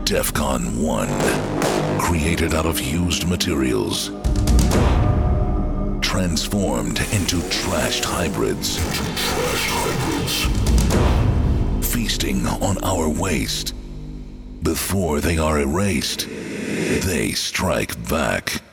Defcon 1. Created out of used materials. Transformed into trashed hybrids. Feasting on our waste. Before they are erased, they strike back.